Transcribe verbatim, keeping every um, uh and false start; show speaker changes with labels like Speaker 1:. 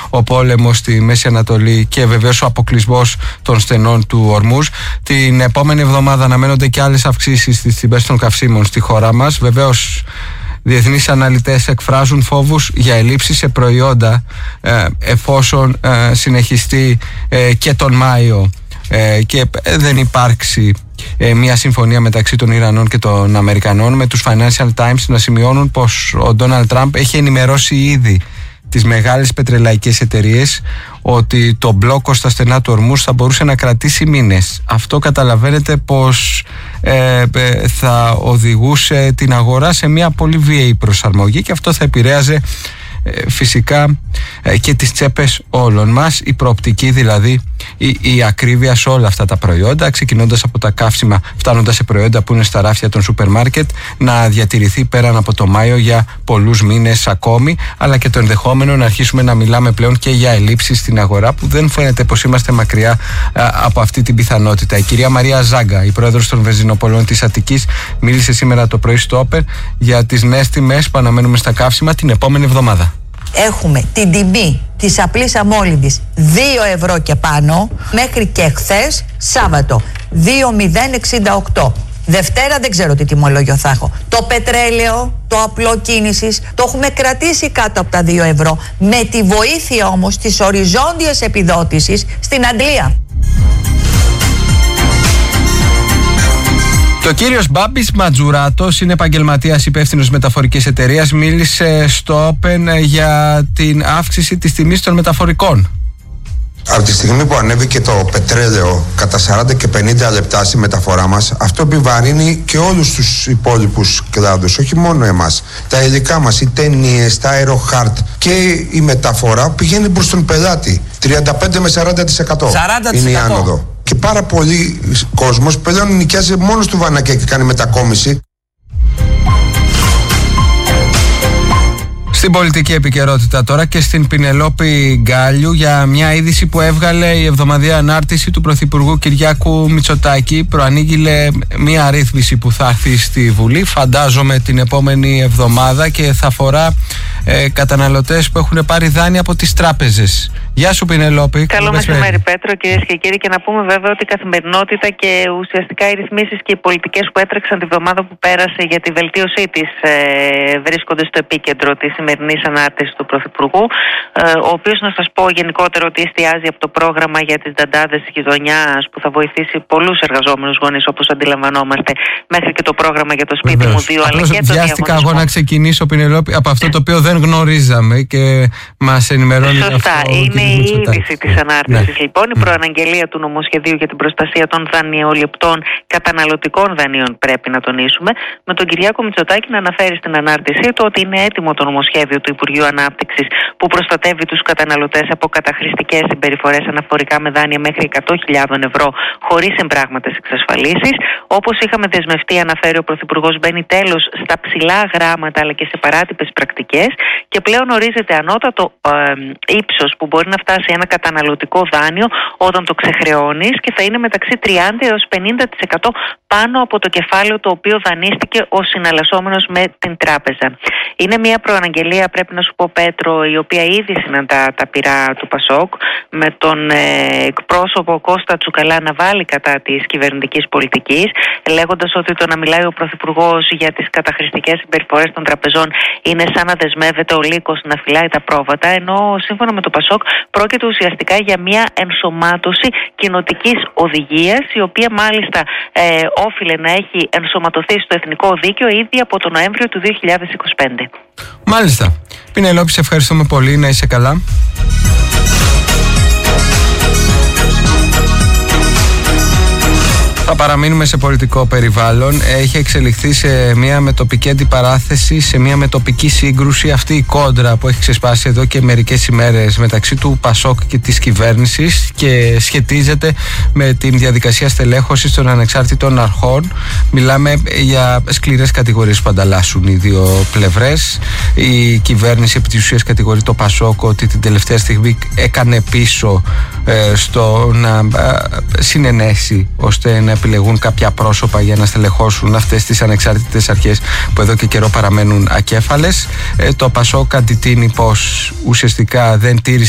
Speaker 1: ο πόλεμος στη Μέση Ανατολή και βεβαίως ο αποκλεισμός των στενών του Ορμούζ. Την επόμενη εβδομάδα αναμένονται και άλλες αυξήσεις στις τιμές των καυσίμων στη χώρα μας. Βεβαίως, διεθνείς αναλυτές εκφράζουν φόβους για ελλείψεις σε προϊόντα ε, εφόσον ε, συνεχιστεί ε, και τον Μάιο ε, και δεν υπάρξει ε, μια συμφωνία μεταξύ των Ιρανών και των Αμερικανών, με τους Financial Times να σημειώνουν πως ο Ντόναλντ Τραμπ έχει ενημερώσει ήδη τις μεγάλες πετρελαϊκές εταιρείες ότι το μπλόκο στα στενά του Ορμούζ θα μπορούσε να κρατήσει μήνες. Αυτό καταλαβαίνετε πως ε, ε, θα οδηγούσε την αγορά σε μια πολύ βίαιη προσαρμογή και αυτό θα επηρέαζε ε, φυσικά ε, και τις τσέπες όλων μας, η προοπτική δηλαδή, η, η ακρίβεια σε όλα αυτά τα προϊόντα, ξεκινώντας από τα καύσιμα, φτάνοντας σε προϊόντα που είναι στα ράφια των σούπερ μάρκετ, να διατηρηθεί πέραν από το Μάιο για πολλούς μήνες ακόμη, αλλά και το ενδεχόμενο να αρχίσουμε να μιλάμε πλέον και για ελλείψεις στην αγορά, που δεν φαίνεται πως είμαστε μακριά α, από αυτή την πιθανότητα. Η κυρία Μαρία Ζάγκα, η πρόεδρος των βενζινοπολών της Αττικής, μίλησε σήμερα το πρωί στο Όπερ για τις νέες τιμές που αναμένουμε στα καύσιμα την επόμενη εβδομάδα.
Speaker 2: Έχουμε την τιμή της απλής αμόλυντης δύο ευρώ και πάνω, μέχρι και χθες Σάββατο δύο μηδέν εξήντα οκτώ. Δευτέρα δεν ξέρω τι τιμολόγιο θα έχω. Το πετρέλαιο, το απλό κίνησης, το έχουμε κρατήσει κάτω από τα δύο ευρώ, με τη βοήθεια όμως της οριζόντιας επιδότησης στην Αγγλία.
Speaker 1: Και ο κύριος Μπάμπης Ματζουράτος είναι επαγγελματίας υπεύθυνος μεταφορικής εταιρείας. Μίλησε στο Open για την αύξηση της τιμής των μεταφορικών.
Speaker 3: Από τη στιγμή που ανέβηκε το πετρέλαιο κατά σαράντα και πενήντα λεπτά στη μεταφορά μας, αυτό επιβαρύνει και όλους τους υπόλοιπους κλάδους, όχι μόνο εμάς. Τα υλικά μας, οι ταινίες, τα αεροχάρτ και η μεταφορά πηγαίνει προς τον πελάτη. τριάντα πέντε με σαράντα τοις εκατό
Speaker 1: σαράντα τοις εκατό
Speaker 3: είναι η άνοδο. Και πάρα πολλοί κόσμος πλέον νοικιάζει μόνο του Βανακέ και κάνει μετακόμιση.
Speaker 1: Στην πολιτική επικαιρότητα τώρα και στην Πινελόπη Γκάλιου για μια είδηση που έβγαλε η εβδομαδιαία ανάρτηση του Πρωθυπουργού Κυριάκου Μητσοτάκη. Προανήγγειλε μια ρύθμιση που θα έρθει στη Βουλή, φαντάζομαι την επόμενη εβδομάδα, και θα αφορά ε, καταναλωτές που έχουν πάρει δάνεια από τις τράπεζες. Γεια σου Πινελόπη.
Speaker 4: Καλό μεσημέρι Πέτρο, κυρίες και κύριοι, και να πούμε βέβαια ότι η καθημερινότητα και ουσιαστικά οι ρυθμίσεις και οι πολιτικές που έτρεξαν τη βδομάδα που πέρασε για τη βελτίωσή της ε, βρίσκονται στο επίκεντρο της σημερινής ανάρτησης του Πρωθυπουργού, ε, ο οποίος, να σας πω γενικότερα, ότι εστιάζει από το πρόγραμμα για τις νταντάδες της γειτονιάς που θα βοηθήσει πολλούς εργαζόμενους γονείς, όπως αντιλαμβανόμαστε, μέχρι και το πρόγραμμα για το σπίτι μου δύο, αλλά και το
Speaker 1: βιάστηκα εγώ να ξεκινήσω, Πινελόπη, από αυτό το οποίο δεν γνωρίζαμε και μας ενημερώνει.
Speaker 4: Σωστά,
Speaker 1: αυτό,
Speaker 4: είναι η είδηση της ανάρτησης.
Speaker 1: Ναι.
Speaker 4: Λοιπόν, η προαναγγελία του νομοσχεδίου για την προστασία των δανειοληπτών καταναλωτικών δανείων, πρέπει να τονίσουμε, με τον Κυριάκο Μητσοτάκη να αναφέρει στην ανάρτησή του ότι είναι έτοιμο το νομοσχέδιο του Υπουργείου Ανάπτυξης που προστατεύει τους καταναλωτές από καταχρηστικές συμπεριφορές αναφορικά με δάνεια μέχρι εκατό χιλιάδες ευρώ χωρίς εμπράγματες εξασφαλίσεις. Όπως είχαμε δεσμευτεί, αναφέρει ο Πρωθυπουργός, μπαίνει τέλος στα ψηλά γράμματα αλλά και σε παράτυπες πρακτικές και πλέον ορίζεται ανώτατο ε, ύψος που μπορεί να φτάσει ένα καταναλωτικό δάνειο όταν το ξεχρεώνεις, και θα είναι μεταξύ τριάντα έως πενήντα τοις εκατό πάνω από το κεφάλαιο το οποίο δανείστηκε ο συναλλασσόμενος με την τράπεζα. Είναι μια προαναγγελία, πρέπει να σου πω Πέτρο, η οποία ήδη συναντά τα πυρά του Πασόκ, με τον ε, εκπρόσωπο Κώστα Τσουκαλά να βάλει κατά της κυβερνητικής πολιτικής, λέγοντας ότι το να μιλάει ο Πρωθυπουργός για τις καταχρηστικές συμπεριφορές των τραπεζών είναι σαν να δεσμεύεται ο λύκος να φυλάει τα πρόβατα, ενώ σύμφωνα με το Πασόκ πρόκειται ουσιαστικά για μια ενσωμάτωση κοινοτικής οδηγίας, η οποία μάλιστα ε, όφιλε να έχει ενσωματωθεί στο εθνικό δίκαιο ήδη από τον Νοέμβριο του δύο χιλιάδες είκοσι πέντε.
Speaker 1: Μάλιστα. Πινελόπη, σε ευχαριστούμε πολύ. Να είσαι καλά. Θα παραμείνουμε σε πολιτικό περιβάλλον. Έχει εξελιχθεί σε μια μετοπική αντιπαράθεση, σε μια μετοπική σύγκρουση, αυτή η κόντρα που έχει ξεσπάσει εδώ και μερικές ημέρες μεταξύ του Πασόκ και της κυβέρνησης και σχετίζεται με την διαδικασία στελέχωσης των ανεξάρτητων αρχών. Μιλάμε για σκληρές κατηγορίες που ανταλλάσσουν οι δύο πλευρές. Η κυβέρνηση επί της ουσίας κατηγορεί το Πασόκ ότι την τελευταία στιγμή έκανε πίσω ε, στο να ε, συνενέσει ώστε να επιλεγούν κάποια πρόσωπα για να στελεχώσουν αυτές τις ανεξάρτητες αρχές που εδώ και καιρό παραμένουν ακέφαλες. Ε, το Πασόκ αντιτείνει πως ουσιαστικά δεν τήρησε